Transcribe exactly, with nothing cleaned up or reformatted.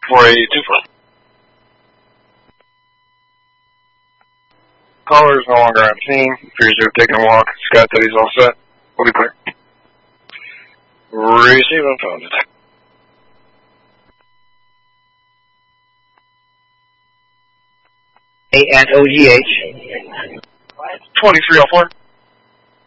four eight two four. Caller is no longer on scene. Appears to have taken a walk. Scott said he's all set. We'll be clear. Receive on phone. A at O G H. twenty-three oh four.